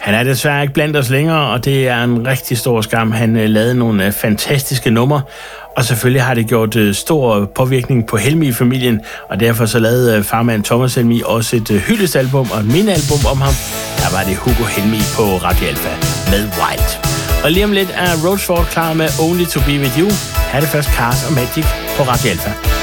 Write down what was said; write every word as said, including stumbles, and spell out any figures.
Han er desværre ikke blandt os længere, og det er en rigtig stor skam. Han øh, lavede nogle øh, fantastiske numre, og selvfølgelig har det gjort øh, stor påvirkning på Helmig-familien, og derfor så lavede øh, farmand Thomas Helmig også et øh, hyldestalbum og et mindealbum om ham. Der var det Hugo Helmig på Radio Alpha med Wild. Og lige om lidt er Roachford klar med Only to be with you. Her er det først Cars og Magic på Radio Alpha.